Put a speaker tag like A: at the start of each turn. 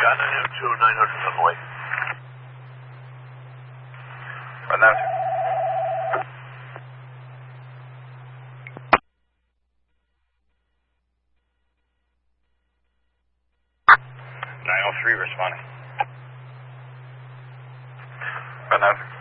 A: Got 902, 900 on the way.
B: Run that. 903 responding. Run that.